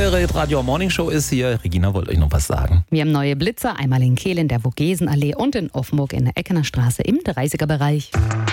eure Radio Morning Show ist hier. Regina wollte euch noch was sagen. Wir haben neue Blitzer, einmal in Kehl in der Vogesenallee und in Offenburg in der Eckener Straße im 30er Bereich.